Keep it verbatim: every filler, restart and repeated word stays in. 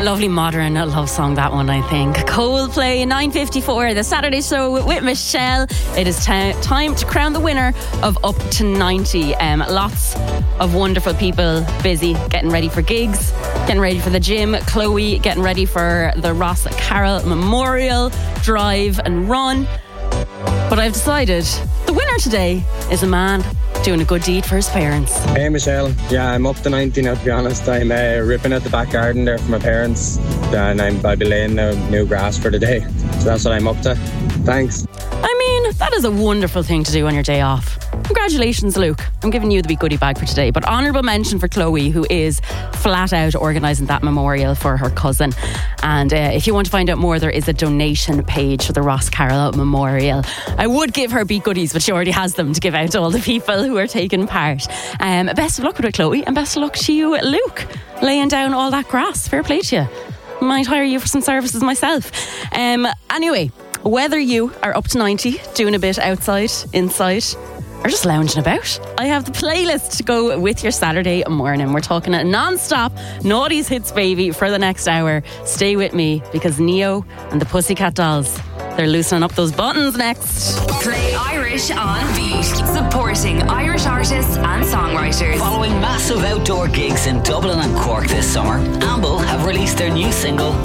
lovely modern love song, that one, I think. Coldplay, nine fifty-four, the Saturday Show with Michelle. It is t- time to crown the winner of Up to ninety. Um, lots of wonderful people busy getting ready for gigs, getting ready for the gym. Chloe getting ready for the Ross Carroll Memorial Drive and Run. But I've decided the winner today is a man doing a good deed for his parents. Hey Michelle, yeah, I'm up to ninety now, to be honest. I'm uh, ripping out the back garden there for my parents, and I'm, I'll be laying the new grass for the day. So that's what I'm up to. Thanks. I mean, that is a wonderful thing to do on your day off. Congratulations, Luke. I'm giving you the big goodie bag for today. But honourable mention for Chloe, who is flat out organising that memorial for her cousin. And uh, if you want to find out more, there is a donation page for the Ross Carroll Memorial. I would give her big goodies, but she already has them to give out to all the people who are taking part. Um, best of luck with it, Chloe, and best of luck to you, Luke, laying down all that grass. Fair play to you. Might hire you for some services myself. Um, anyway, whether you are up to ninety, doing a bit outside, inside, or just lounging about, I have the playlist to go with your Saturday morning. We're talking a non-stop Naughty's Hits, baby, for the next hour. Stay with me, because Neo and the Pussycat Dolls, they're loosening up those buttons next. Play Irish on Beat, supporting Irish artists and songwriters. Following massive outdoor gigs in Dublin and Cork this summer, Amble have released their new single